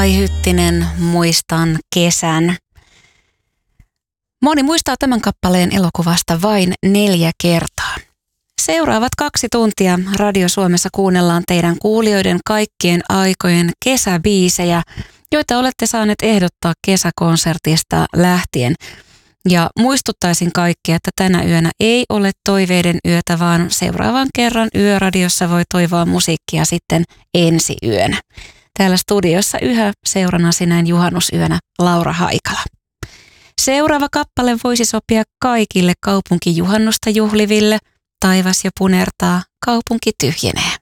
Ai Hyttinen, muistan kesän. Moni muistaa tämän kappaleen elokuvasta vain 4 kertaa. Seuraavat 2 tuntia Radio Suomessa kuunnellaan teidän kuulijoiden kaikkien aikojen kesäbiisejä, joita olette saaneet ehdottaa kesäkonsertista lähtien. Ja muistuttaisin kaikkia, että tänä yönä ei ole toiveiden yötä, vaan seuraavan kerran Yöradiossa voi toivoa musiikkia sitten ensi yönä. Täällä studiossa yhä seuranasi näin juhannusyönä Laura Haikala. Seuraava kappale voisi sopia kaikille kaupunkijuhannusta juhliville. Taivas jo punertaa, kaupunki tyhjenee.